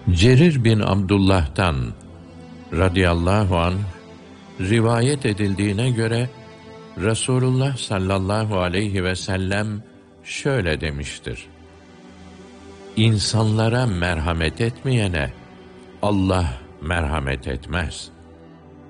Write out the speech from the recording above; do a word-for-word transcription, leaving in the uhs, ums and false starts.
Cerir bin Abdullah'tan radıyallahu anh rivayet edildiğine göre Resulullah sallallahu aleyhi ve sellem şöyle demiştir: İnsanlara merhamet etmeyene Allah merhamet etmez.